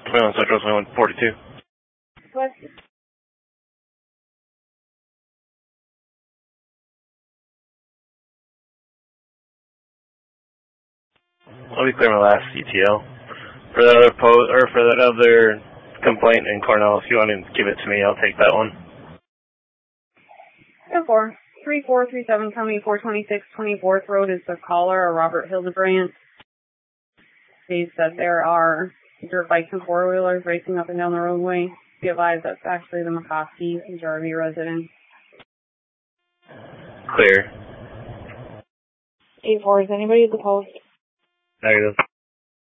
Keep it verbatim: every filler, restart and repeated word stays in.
twenty-one Central, twenty-one forty-two. What? Let me clear my last C T L. For that other po- or for that other complaint in Cornell, if you want to give it to me, I'll take that one. ten four. three four three seven County four twenty-six twenty-fourth Road is the caller, Robert Hildebrand. States that there are dirt bikes and four-wheelers racing up and down the roadway. Be advised that's actually the McCoskey Jarvie resident. Clear. eight four, is anybody at the post? Negative.